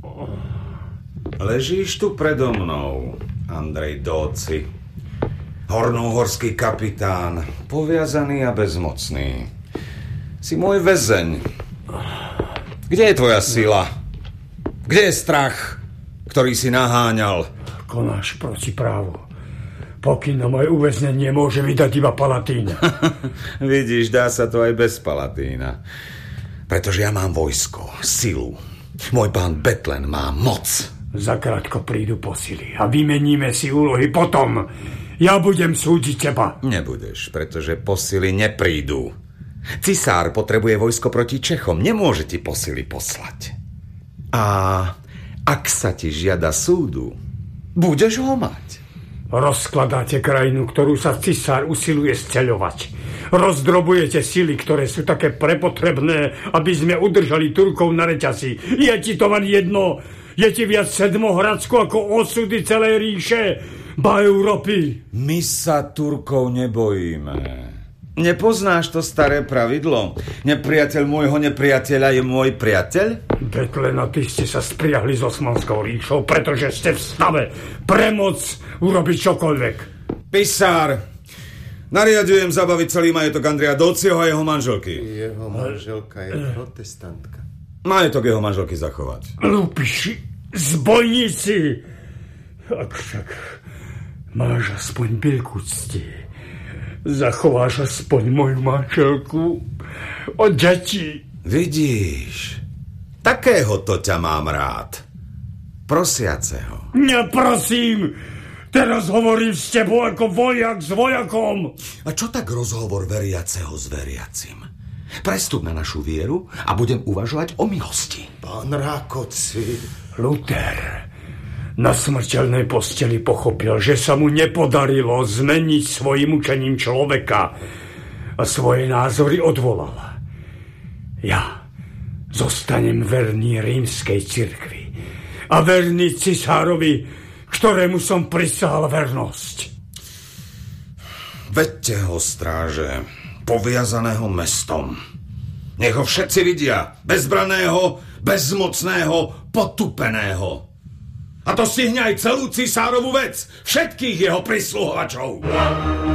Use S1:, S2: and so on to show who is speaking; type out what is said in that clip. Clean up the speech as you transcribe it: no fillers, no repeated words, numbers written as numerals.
S1: Ležíš tu predo mnou, Andrej Dóci. Hornouhorský kapitán, poviazaný a bezmocný. Si môj väzeň. Kde je tvoja sila? Kde je strach, ktorý si naháňal?
S2: Konáš proti právu. Pokyn na moje uväznenie môže vydať iba Palatín.
S1: Vidíš, dá sa to aj bez Palatína. Pretože ja mám vojsko, silu. Môj pán Betlen má moc.
S2: Zakrátko prídu posily a vymeníme si úlohy potom. Ja budem súdiť teba.
S1: Nebudeš, pretože posily neprídu. Cisár potrebuje vojsko proti Čechom. Nemôže ti posily poslať. A ak sa ti žiada súdu, budeš ho mať.
S2: Rozkladáte krajinu, ktorú sa cisár usiluje sceľovať. Rozdrobujete sily, ktoré sú také prepotrebné, aby sme udržali Turkov na reťazi. Je ti to len jedno? Je ti viac Sedmohradsku ako osudy celej ríše, ba Európy?
S1: My sa Turkov nebojíme. Nepoznáš to staré pravidlo? Nepriateľ môjho nepriateľa je môj priateľ?
S2: Betlen a ty ste sa spriahli s Osmanskou ríšou, pretože ste v stave pre moc urobiť čokoľvek.
S1: Pisár, nariadujem zabaviť celý majetok Andreja Dóciho a jeho manželky.
S3: Jeho manželka je protestantka.
S1: Majetok jeho manželky zachovať.
S2: Lupiši, zbojníci! Ak však máš aspoň bielku cti, zachováš aspoň moju manželku od deti.
S1: Vidíš, takéhoto ťa mám rád. Prosiaceho.
S2: Neprosím, teraz hovorím s tebou ako vojak s vojakom.
S1: A čo tak rozhovor veriaceho s veriacim? Prestup na našu vieru a budem uvažovať o milosti.
S3: Pán Rákóczi.
S2: Luther na smrteľnej posteli pochopil, že sa mu nepodarilo zmeniť svojim učením človeka a svoje názory odvolal. Ja zostanem verný rímskej cirkvi a verný cisárovi, ktorému som prisahal vernosť.
S1: Vedte ho, stráže, poviazaného mestom. Nech ho všetci vidia, bezbraného, bezmocného, potupeného. A to stihne aj celú cisárovú vec, všetkých jeho prisluhovačov.